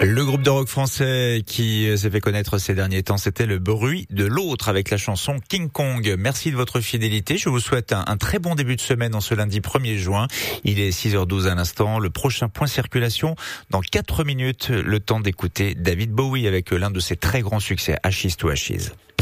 Le groupe de rock français qui s'est fait connaître ces derniers temps, c'était Le Bruit de l'Autre avec la chanson King Kong. Merci de votre fidélité. Je vous souhaite un très bon début de semaine en ce lundi 1er juin. Il est 6h12 à l'instant. Le prochain point circulation dans 4 minutes. Le temps d'écouter David Bowie avec l'un de ses très grands succès, Ashes to Ashes.